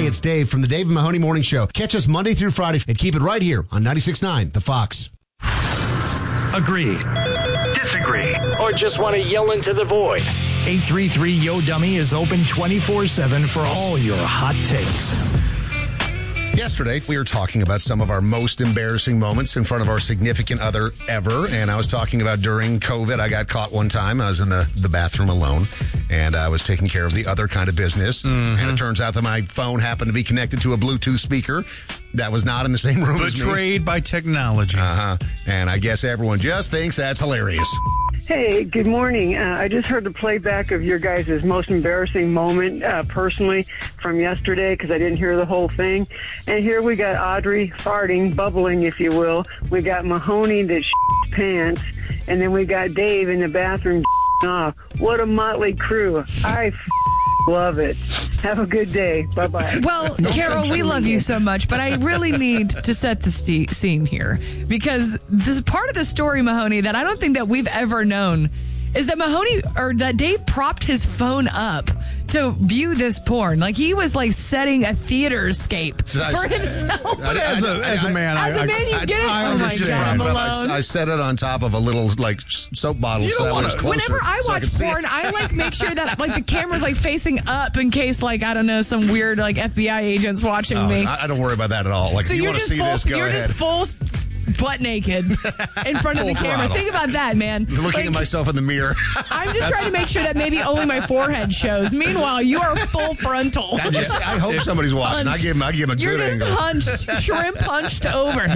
Hey, it's Dave from the Dave and Mahoney Morning Show. Catch us Monday through Friday and keep it right here on 96.9 The Fox. Agree. Disagree. Or just want to yell into the void. 833 Yo Dummy is open 24/7 for all your hot takes. Yesterday, we were talking about some of our most embarrassing moments in front of our significant other ever. And I was talking about during COVID, I got caught one time. I was in the bathroom alone, and I was taking care of the other kind of business. Mm-hmm. And it turns out that my phone happened to be connected to a Bluetooth speaker that was not in the same room as me. Betrayed by technology. And I guess everyone just thinks that's hilarious. Hey, good morning. I just heard the playback of your guys' most embarrassing moment personally from yesterday because I didn't hear the whole thing. And here we got Audrey farting, bubbling, if you will. We got Mahoney that pants. And then we got Dave in the bathroom off. What a motley crew. I love it. Have a good day. Bye-bye. Well, Carol, we love you so much, but I really need to set the scene here because this part of the story, Mahoney, that I don't think that we've ever known is that that Dave propped his phone up to view this porn. Like he was like setting a theater escape for himself. As a man, you get it? Oh my God, Malone. I set it on top of a little like soap bottle. Whenever I watch porn, I like make sure that like the camera's like facing up in case like I don't know some weird like FBI agents watching me. I don't worry about that at all. Like so if you want to see this, go ahead. You're just full butt naked in front of the camera. Think about that, man. Looking at myself in the mirror. I'm just trying to make sure that maybe only my forehead shows. Meanwhile, you are full frontal. I hope somebody's watching. I give him a You're good just angle. hunched, shrimp hunched over.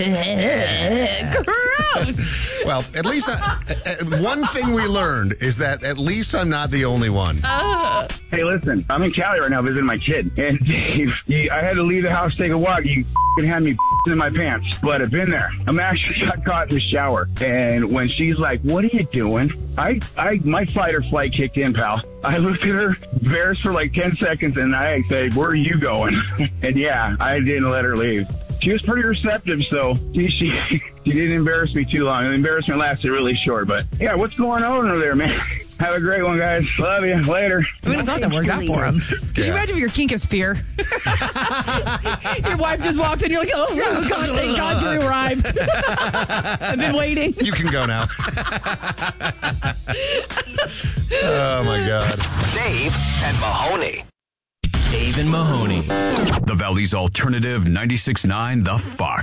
Gross. Well, at least one thing we learned is that at least I'm not the only one. Hey, listen, I'm in Cali right now visiting my kid. And Dave, I had to leave the house, take a walk. You had me in my pants, but I've been there. I'm actually got caught in the shower. And when she's like, what are you doing? My fight or flight kicked in, pal. I looked at her, embarrassed for like 10 seconds, and I said, where are you going? And yeah, I didn't let her leave. She was pretty receptive, so she didn't embarrass me too long. The embarrassment lasted really short, but yeah, what's going on over there, man? Have a great one, guys. Love you. Later. I mean, I'm glad that worked out for him. Could you imagine if your kink is fear? Your wife just walks in, you're like, oh, God, thank God you arrived. I've been waiting. You can go now. Oh, my God. Dave and Mahoney. Dave and Mahoney. The Valley's Alternative 96.9 The Fox.